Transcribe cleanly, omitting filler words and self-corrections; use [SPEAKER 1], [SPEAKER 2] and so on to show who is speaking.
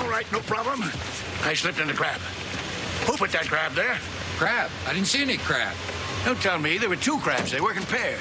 [SPEAKER 1] All right, no problem. I slipped in the crab. Who put that crab there?
[SPEAKER 2] Crab? I didn't see any crab.
[SPEAKER 1] Don't tell me. There were two crabs. They work in pairs.